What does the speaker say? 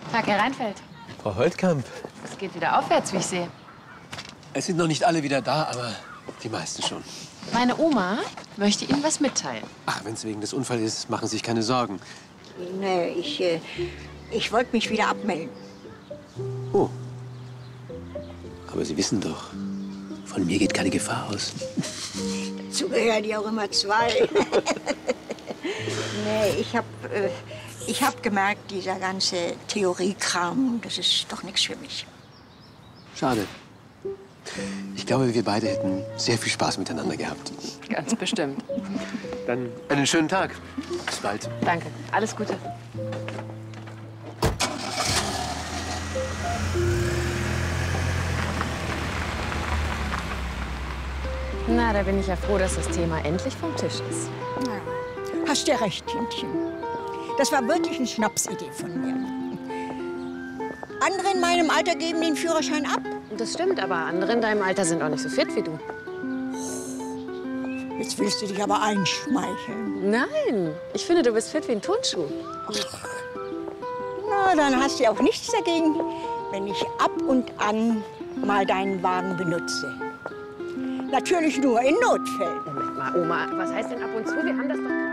Tag, Herr Reinfeldt. Frau Holtkamp. Es geht wieder aufwärts, wie ich sehe. Es sind noch nicht alle wieder da, aber die meisten schon. Meine Oma möchte Ihnen was mitteilen. Ach, wenn es wegen des Unfalls ist, machen Sie sich keine Sorgen. Nee, ich wollte mich wieder abmelden. Oh. Aber Sie wissen doch, von mir geht keine Gefahr aus. Dazu gehören ja auch immer zwei. Nee, ich hab gemerkt, dieser ganze Theoriekram, das ist doch nichts für mich. Schade. Ich glaube, wir beide hätten sehr viel Spaß miteinander gehabt. Ganz bestimmt. Dann einen schönen Tag. Bis bald. Danke. Alles Gute. Na, da bin ich ja froh, dass das Thema endlich vom Tisch ist. Ja, hast ja recht, Kindchen. Das war wirklich eine Schnapsidee von mir. Andere in meinem Alter geben den Führerschein ab. Das stimmt, aber andere in deinem Alter sind auch nicht so fit wie du. Jetzt willst du dich aber einschmeicheln. Nein, ich finde, du bist fit wie ein Turnschuh. Na, dann hast du ja auch nichts dagegen, wenn ich ab und an mal deinen Wagen benutze. Natürlich nur in Notfällen. Moment mal, Oma, was heißt denn ab und zu? Wir haben das doch...